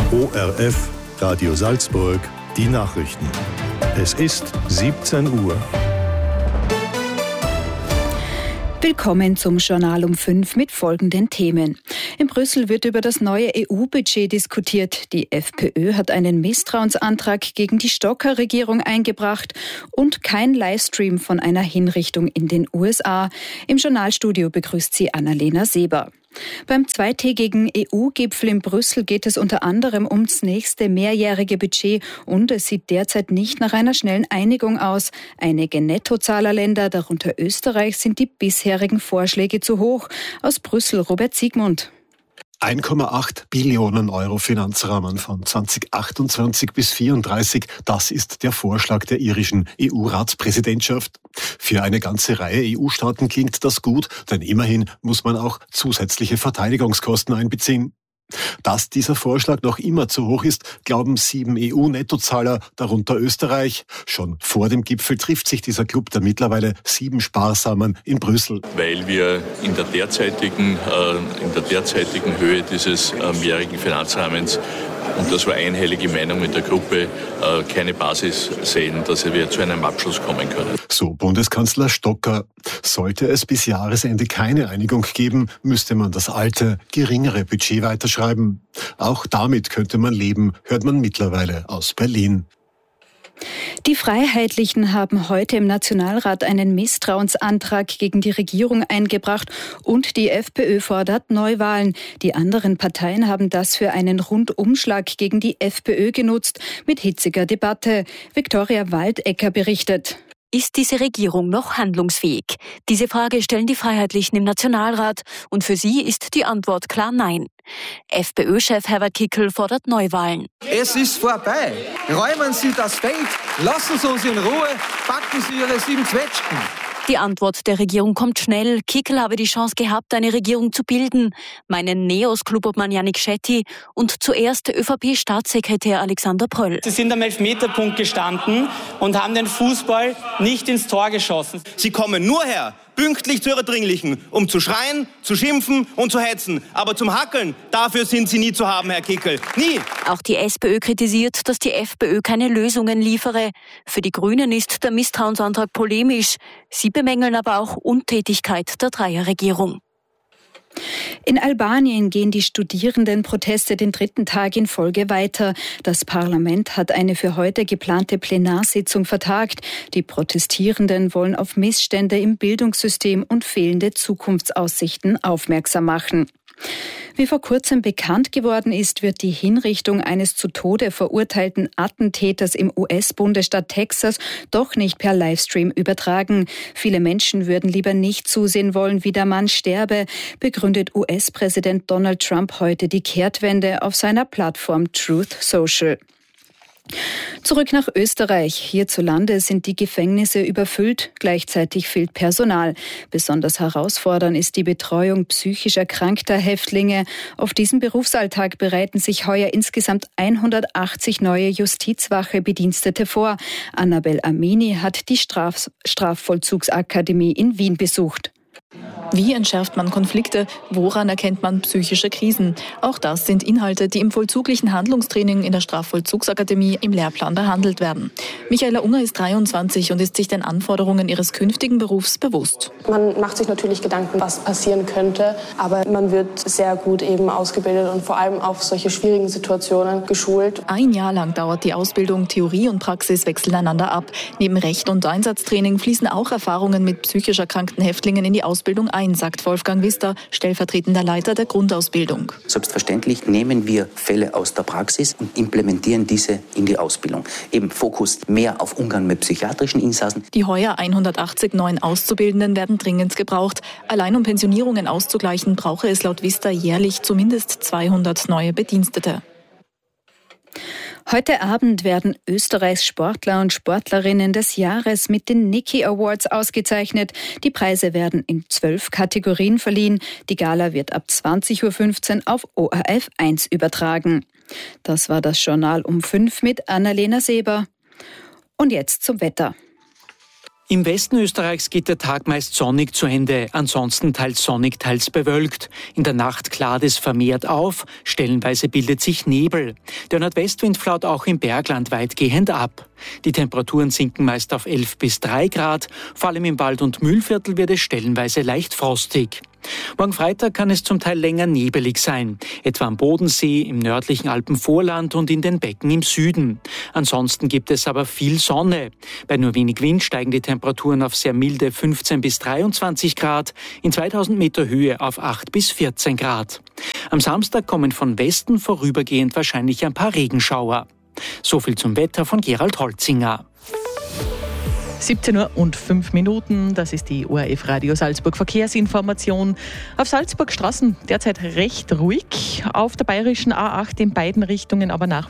ORF, Radio Salzburg, die Nachrichten. Es ist 17 Uhr. Willkommen zum Journal um 5 mit folgenden Themen. In Brüssel wird über das neue EU-Budget diskutiert. Die FPÖ hat einen Misstrauensantrag gegen die Stocker-Regierung eingebracht und kein Livestream von einer Hinrichtung in den USA. Im Journalstudio begrüßt sie Annalena Seber. Beim zweitägigen EU-Gipfel in Brüssel geht es unter anderem ums nächste mehrjährige Budget und es sieht derzeit nicht nach einer schnellen Einigung aus. Einige Nettozahlerländer, darunter Österreich, sind die bisherigen Vorschläge zu hoch. Aus Brüssel Robert Siegmund. 1,8 Billionen Euro Finanzrahmen von 2028 bis 2034, das ist der Vorschlag der irischen EU-Ratspräsidentschaft. Für eine ganze Reihe EU-Staaten klingt das gut, denn immerhin muss man auch zusätzliche Verteidigungskosten einbeziehen. Dass dieser Vorschlag noch immer zu hoch ist, glauben 7 EU-Nettozahler, darunter Österreich. Schon vor dem Gipfel trifft sich dieser Club der mittlerweile 7 Sparsamen in Brüssel. Weil wir in der derzeitigen Höhe dieses mehrjährigen Finanzrahmens, und das war einhellige Meinung mit der Gruppe, keine Basis sehen, dass wir zu einem Abschluss kommen können. So Bundeskanzler Stocker. Sollte es bis Jahresende keine Einigung geben, müsste man das alte, geringere Budget weiterschreiben. Auch damit könnte man leben, hört man mittlerweile aus Berlin. Die Freiheitlichen haben heute im Nationalrat einen Misstrauensantrag gegen die Regierung eingebracht und die FPÖ fordert Neuwahlen. Die anderen Parteien haben das für einen Rundumschlag gegen die FPÖ genutzt, mit hitziger Debatte. Viktoria Waldecker berichtet. Ist diese Regierung noch handlungsfähig? Diese Frage stellen die Freiheitlichen im Nationalrat und für sie ist die Antwort klar nein. FPÖ-Chef Herbert Kickl fordert Neuwahlen. Es ist vorbei. Räumen Sie das Feld, lassen Sie uns in Ruhe, packen Sie Ihre 7 Zwetschgen. Die Antwort der Regierung kommt schnell. Kickl habe die Chance gehabt, eine Regierung zu bilden, meinen Neos-Klubobmann Yannick Shetty und zuerst ÖVP-Staatssekretär Alexander Pröll. Sie sind am Elfmeterpunkt gestanden und haben den Fußball nicht ins Tor geschossen. Sie kommen nur her, pünktlich zu Ihrer Dringlichen, um zu schreien, zu schimpfen und zu hetzen. Aber zum Hackeln, dafür sind Sie nie zu haben, Herr Kickl. Nie! Auch die SPÖ kritisiert, dass die FPÖ keine Lösungen liefere. Für die Grünen ist der Misstrauensantrag polemisch. Sie bemängeln aber auch Untätigkeit der Dreierregierung. In Albanien gehen die Studierendenproteste den 3. Tag in Folge weiter. Das Parlament hat eine für heute geplante Plenarsitzung vertagt. Die Protestierenden wollen auf Missstände im Bildungssystem und fehlende Zukunftsaussichten aufmerksam machen. Wie vor kurzem bekannt geworden ist, wird die Hinrichtung eines zu Tode verurteilten Attentäters im US-Bundesstaat Texas doch nicht per Livestream übertragen. Viele Menschen würden lieber nicht zusehen wollen, wie der Mann sterbe, begründet US-Präsident Donald Trump heute die Kehrtwende auf seiner Plattform Truth Social. Zurück nach Österreich. Hierzulande sind die Gefängnisse überfüllt, gleichzeitig fehlt Personal. Besonders herausfordernd ist die Betreuung psychisch erkrankter Häftlinge. Auf diesen Berufsalltag bereiten sich heuer insgesamt 180 neue Justizwache-Bedienstete vor. Annabel Amini hat die Strafvollzugsakademie in Wien besucht. Wie entschärft man Konflikte? Woran erkennt man psychische Krisen? Auch das sind Inhalte, die im vollzuglichen Handlungstraining in der Strafvollzugsakademie im Lehrplan behandelt werden. Michaela Unger ist 23 und ist sich den Anforderungen ihres künftigen Berufs bewusst. Man macht sich natürlich Gedanken, was passieren könnte, aber man wird sehr gut eben ausgebildet und vor allem auf solche schwierigen Situationen geschult. 1 Jahr lang dauert die Ausbildung, Theorie und Praxis wechseln einander ab. Neben Recht und Einsatztraining fließen auch Erfahrungen mit psychisch erkrankten Häftlingen in die Ausbildung ein, sagt Wolfgang Wister, stellvertretender Leiter der Grundausbildung. Selbstverständlich nehmen wir Fälle aus der Praxis und implementieren diese in die Ausbildung. Eben Fokus mehr auf Umgang mit psychiatrischen Insassen. Die heuer 180 neuen Auszubildenden werden dringend gebraucht. Allein um Pensionierungen auszugleichen, brauche es laut Wister jährlich zumindest 200 neue Bedienstete. Heute Abend werden Österreichs Sportler und Sportlerinnen des Jahres mit den Niki Awards ausgezeichnet. Die Preise werden in 12 Kategorien verliehen. Die Gala wird ab 20.15 Uhr auf ORF 1 übertragen. Das war das Journal um 5 mit Annalena Seber. Und jetzt zum Wetter. Im Westen Österreichs geht der Tag meist sonnig zu Ende, ansonsten teils sonnig, teils bewölkt. In der Nacht klart es vermehrt auf, stellenweise bildet sich Nebel. Der Nordwestwind flaut auch im Bergland weitgehend ab. Die Temperaturen sinken meist auf 11 bis 3 Grad, vor allem im Wald- und Mühlviertel wird es stellenweise leicht frostig. Morgen Freitag kann es zum Teil länger nebelig sein, etwa am Bodensee, im nördlichen Alpenvorland und in den Becken im Süden. Ansonsten gibt es aber viel Sonne. Bei nur wenig Wind steigen die Temperaturen auf sehr milde 15 bis 23 Grad, in 2000 Meter Höhe auf 8 bis 14 Grad. Am Samstag kommen von Westen vorübergehend wahrscheinlich ein paar Regenschauer. So viel zum Wetter von Gerald Holzinger. 17:05 Uhr, das ist die ORF Radio Salzburg Verkehrsinformation. Auf Salzburg Straßen derzeit recht ruhig, auf der bayerischen A8 in beiden Richtungen aber nach